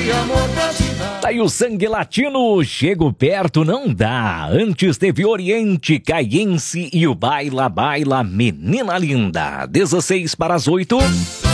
de amor da cidade. Tá aí o Sangue Latino, chego perto, não dá. Antes teve Oriente Caiense e o Baila Baila Menina Linda. 16 para as 8.